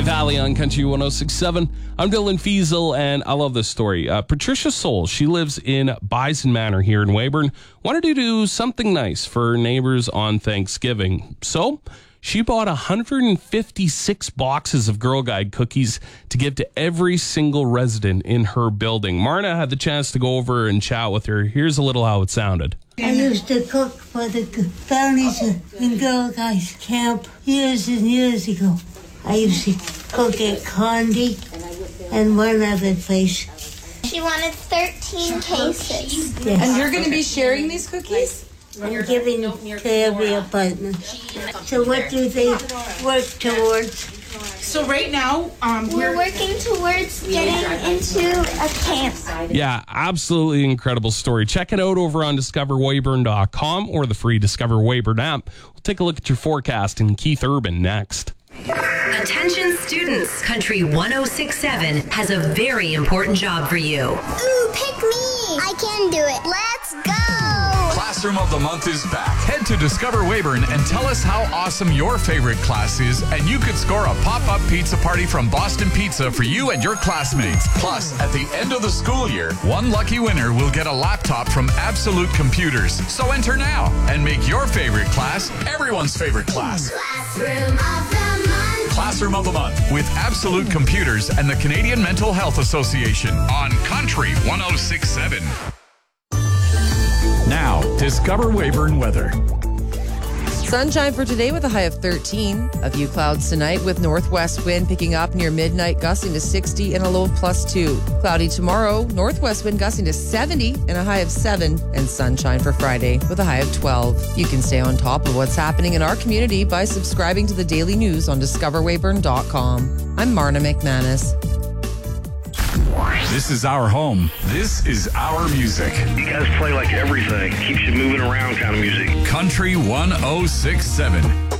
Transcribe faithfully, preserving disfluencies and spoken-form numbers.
Valley on Country one oh six point seven. I'm Dylan Fiesel, and I love this story. Uh, Patricia Soul, she lives in Bison Manor here in Weyburn, wanted to do something nice for her neighbors on Thanksgiving. So she bought one hundred fifty-six boxes of Girl Guide cookies to give to every single resident in her building. Marna had the chance to go over and chat with her. Here's a little how it sounded. I used to cook for the families in Girl Guides camp years and years ago. I used to cook at Condi and one other place. She wanted thirteen cases. Yes. And you're going to be sharing these cookies? I'm giving to every apartment. So what do they work towards? So right now, um, We're we're working towards getting into a camp. Yeah, absolutely incredible story. Check it out over on discover weyburn dot com or the free Discover Weyburn app. We'll take a look at your forecast in Keith Urban next. Attention students, Country one oh six point seven has a very important job for you. Ooh, pick me! I can do it. Let's go! Classroom of the Month is back. Head to Discover Weyburn and tell us how awesome your favorite class is, and you could score a pop-up pizza party from Boston Pizza for you and your classmates. Plus, at the end of the school year, one lucky winner will get a laptop from Absolute Computers. So enter now and make your favorite class everyone's favorite class. Classroom of the Month. Classroom of the Month with Absolute Computers and the Canadian Mental Health Association on Country one oh six point seven. Now, Discover Weyburn weather. Sunshine for today with a high of thirteen. A few clouds tonight with northwest wind picking up near midnight, gusting to sixty and a low of plus two. Cloudy tomorrow, northwest wind gusting to seventy and a high of seven. And sunshine for Friday with a high of twelve. You can stay on top of what's happening in our community by subscribing to the daily news on discover weyburn dot com. I'm Marna McManus. This is our home. This is our music. You guys play like everything. Keeps you moving around kind of music. Country one oh six point seven.